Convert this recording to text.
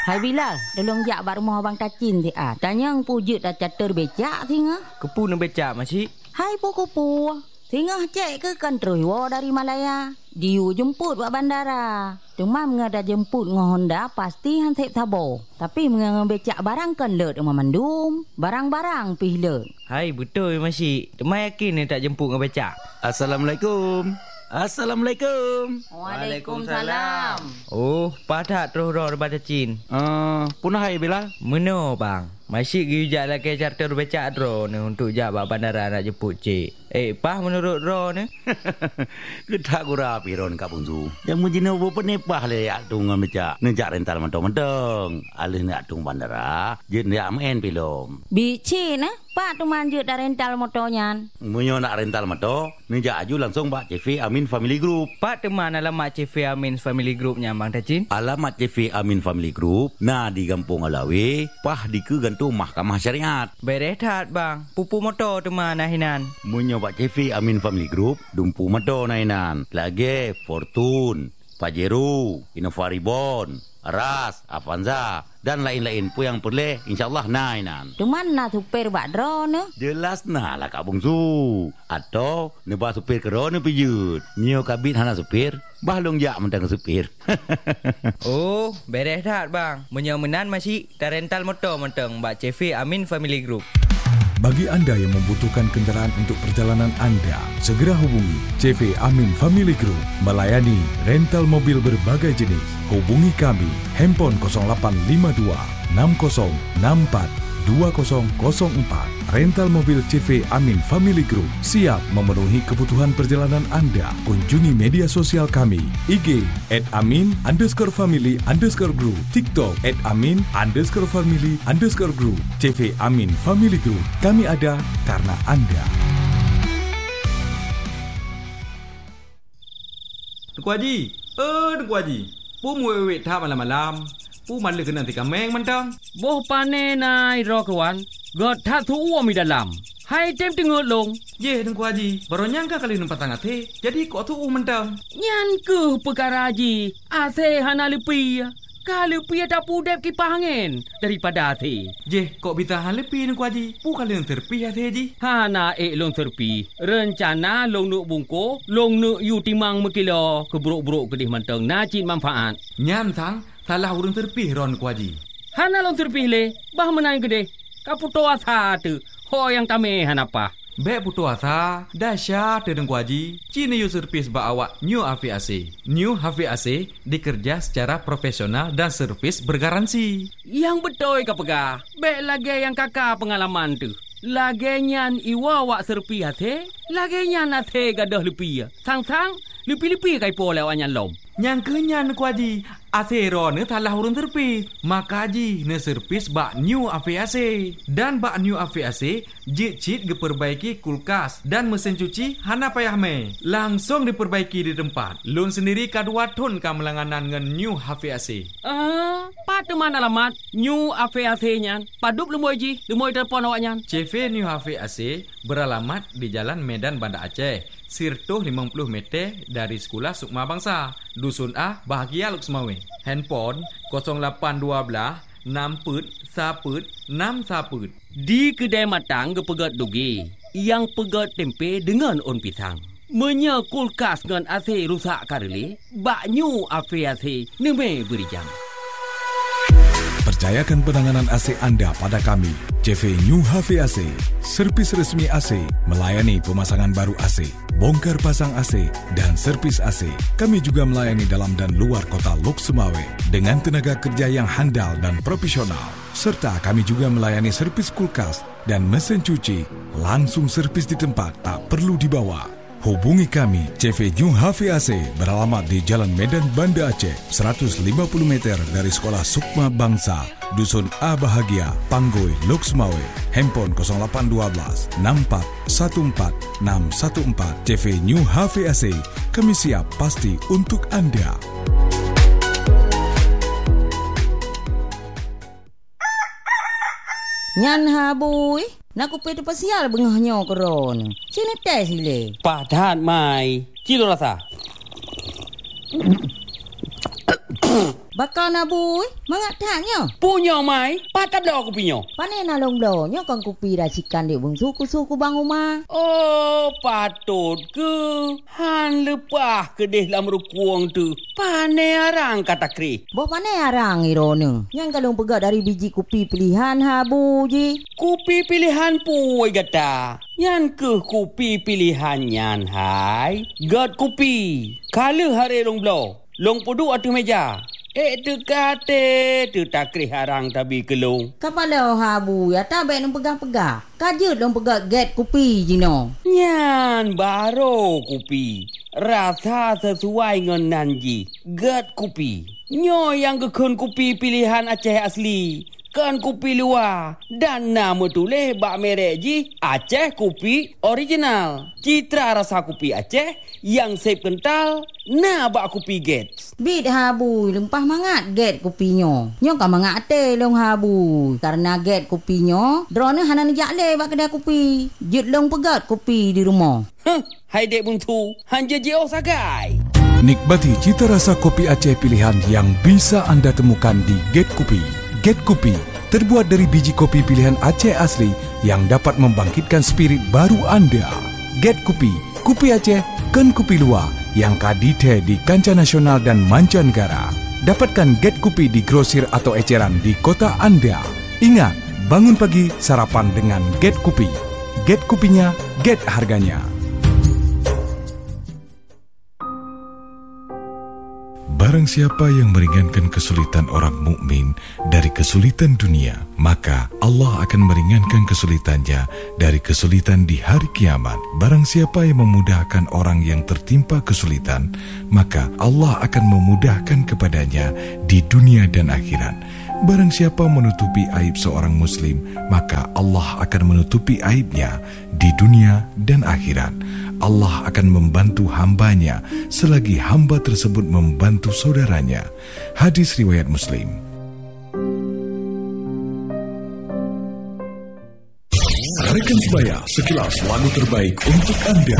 Hai Bilal, tolong jak bak rumah abang Tacin ti ah. Tanya pujut dah catur becak singa. Kepu nak becak masih. Hai puku-pu. Singa cek ke kan terus dari Malaya. Diu jemput buat bandara. Cuma mengadah jemput dengan Honda pasti hansip sabo. Tapi mengadah becak barang kan let rumah mandum. Barang-barang pih let. Hai betul masih. Temai yakin ni tak jemput dengan becak. Assalamualaikum. Assalamualaikum. Waalaikumsalam. Oh, padat terus roh daripada Cin. Punah hai Bilal. Meno bang. Masih gijak lagi charter becak ro ni untuk jak bak bandara nak jemput cik. Pah menurut ro ni. Kita gura piron ka bungsu. Yang mujina bo penepah le yak tung becak. Nejak rental mentong-mentong. Alih nak tung bandara, je nak main pilom. Bici nah, Pak tu manjut dah rental motornya. Munyo nak rental motor, nejak aju langsung Pak CV Amin Family Group. Pak teman alamat CV Amin Family Groupnya Bang Tacin. Alamat CV Amin Family Group, nah di Kampung Alawi, pah di ke gantung Mahkamah Syariat. Berehat bang, pupu motor teman nahinan. Munyo Pak CV Amin Family Group, dumpu motor nahinan. Lagi Fortune, Pajero, Innova Reborn, Aras, Avanza dan lain-lain pun yang perlu insyaAllah nainan. Cuman nak supir bak drone ne? Jelas nah lah Kak Bungsu. Atau nebah supir kerana pijut. Nyo kabit hana supir, bahlong jak mentang supir. Oh, beres dah bang. Menyomenan masih dah rental motor mentang Mbak CV Amin Family Group. Bagi anda yang membutuhkan kenderaan untuk perjalanan anda, segera hubungi CV Amin Family Group melayani rental mobil berbagai jenis. Hubungi kami, handphone 0852 6064 2004. Rental mobil CV Amin Family Group siap memenuhi kebutuhan perjalanan anda. Kunjungi media sosial kami, IG @amin_family_group, TikTok @amin_family_group. CV Amin Family Group, kami ada karena anda. Tuku Haji, Tuku Haji, pu muwek tak malam-malam. Pu malu kena nanti kameng mentang. Boh pane nai ro kawan. God tak tu mi dalam. Hai tem tengok long. Ye Tuku Haji, baru nyangka kali numpat tangan te. Jadi kok tu mentang. Nyan ke perkara Haji. Ase hana lepi. Kalau lepi tak pudep kipas angin daripada ase. Je, kok bisa han lepi Tuku Haji. Pu kali yang terpi ase Haji. Hana long terpi. Rencana long nuk bungko, long nuk yu timang mekilo keburuk-buruk kedih mentang nacin manfaat. Nyan sang salah urang terpih ron Tuku Haji. Hana long terpih le, bah menang gede. Kaputo asa tu. Ho yang tame hanapa. Bek putu asa, dahsyat Tuku Haji. Cina yu servis ba awak New HVAC. New HVAC dikerja secara profesional dan servis bergaransi. Yang betul ka pegah. Bek lagi yang kakak pengalaman tu. Lagi nyan iwa wak serpi hati. Lagi nyan hati gadah lepi. Sang-sang lepi-lepi kai po lewat nyan lom. Yang kenyan Tuku Haji. Asero ne talah urun terpis. Maka Haji ne servis bak New HVAC. Dan bak New HVAC jit-jit diperbaiki kulkas dan mesin cuci hana payah me. Langsung diperbaiki di tempat. Lun sendiri kadua ton ka melanganan dengan New HVAC. Pada mana alamat New HVAC nyan? Padup lemoi Haji, lemoi telefon awak nyan. CV New HVAC beralamat di Jalan Medan Banda Aceh. Sirtuh 50 meter dari Sekolah Sukma Bangsa. Dusun A, Bahagia Luksmawe. Handphone 0812 6 1 Di kedai matang ke pegat dugi. Yang pegat tempe dengan on pisang. Menya kulkas dengan AC rusak kareli. Bak New HVAC neme beri jam. Percayakan penanganan AC anda pada kami, CV New HVAC, servis resmi AC, melayani pemasangan baru AC, bongkar pasang AC, dan servis AC. Kami juga melayani dalam dan luar kota Lok Sumawe dengan tenaga kerja yang handal dan profesional. Serta kami juga melayani servis kulkas dan mesin cuci. Langsung servis di tempat, tak perlu dibawa. Hubungi kami, CV New HVAC beralamat di Jalan Medan Banda Aceh, 150 meter dari Sekolah Sukma Bangsa, Dusun A Bahagia, Panggoi, Lok Sumawe. Handphone 0812 64 14 614. CV New HVAC, kami siap pasti untuk anda. Nyan habui. Nak kupet pasial bengahnya keron. Sini tes sile. Padat mai. Kilo rasa. Bakal na boy, mangat taknya. Punya mai, patap dah kopinya. Pane na long-longnya kan kopi racikan dek bung suku bang rumah. Oh, patut ke? Han lepah ke deh lam rukuang tu. Pane arang kata kri. Boh pane arang irone. Yang kalong pegat dari biji kopi pilihan habu je. Kopi pilihan puai gata. Yan ke kopi pilihan yan hai. Gat kopi. Kala hari long blow. Long pudu atas meja. Tu kate, tu takri harang tabi kelong. Kapala habu ya tak baik nang pegang-pegang. Kajut long pegang get kopi je no. Nyan baro kopi. Rasa sesuai dengan nanji. Get kopi. Nyo yang kekun kopi pilihan Aceh asli. Kan kopi luar. Dan nama tulis bak merek ji Aceh kopi original. Citra rasa kopi Aceh yang sep kental. Nah bak kopi get. Bit habu lempah mangat get kopinyo. Nyo kan mangat te long habu. Karena get kopinyo, drone hanan jakle bak kedai kopi. Jut long pegat kopi di rumah. Hai dek buntu, hanja jauh sagai. Nikmati cita rasa kopi Aceh pilihan yang bisa anda temukan di Get Kopi. Get Kopi terbuat dari biji kopi pilihan Aceh asli yang dapat membangkitkan spirit baru anda. Get Kopi, kopi Aceh, kan kopi luar yang kadite di kancah nasional dan mancanegara. Dapatkan Get Kopi di grosir atau eceran di kota anda. Ingat, bangun pagi sarapan dengan Get Kopi. Get kopinya, get harganya. Barang siapa yang meringankan kesulitan orang mukmin dari kesulitan dunia, maka Allah akan meringankan kesulitannya dari kesulitan di hari kiamat. Barang siapa yang memudahkan orang yang tertimpa kesulitan, maka Allah akan memudahkan kepadanya di dunia dan akhirat. Barang siapa menutupi aib seorang muslim, maka Allah akan menutupi aibnya di dunia dan akhirat. Allah akan membantu hambanya selagi hamba tersebut membantu saudaranya. Hadis riwayat Muslim. Rekan sebaya, sekilas lagu terbaik untuk anda.